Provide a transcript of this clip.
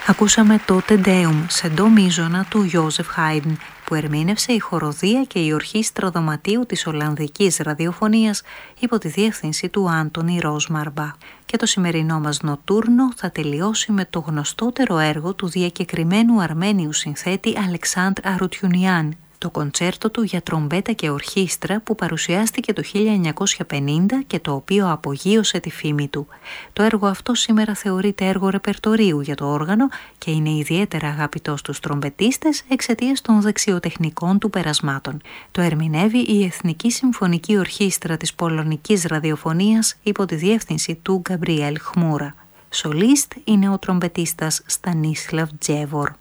Ακούσαμε το Τεντέουμ σε ντο μείζωνα του Ιόζεφ Χάιντν, που ερμήνευσε η χοροδία και η ορχήστρα δωματίου της Ολλανδικής ραδιοφωνίας υπό τη διεύθυνση του Άντονι Ρόσμαρμπα. Και το σημερινό μας νοτούρνο θα τελειώσει με το γνωστότερο έργο του διακεκριμένου Αρμένιου συνθέτη Αλεξάνδρ Αρουτιουνιάν, το κοντσέρτο του για τρομπέτα και ορχήστρα που παρουσιάστηκε το 1950 και το οποίο απογείωσε τη φήμη του. Το έργο αυτό σήμερα θεωρείται έργο ρεπερτορίου για το όργανο και είναι ιδιαίτερα αγαπητό στους τρομπετίστες εξαιτίας των δεξιοτεχνικών του περασμάτων. Το ερμηνεύει η Εθνική Συμφωνική Ορχήστρα της Πολωνικής Ραδιοφωνίας υπό τη διεύθυνση του Γκαμπριέλ Χμούρα. Σολίστ είναι ο τρομπετίστας Στανίσλαβ Τζέβορ.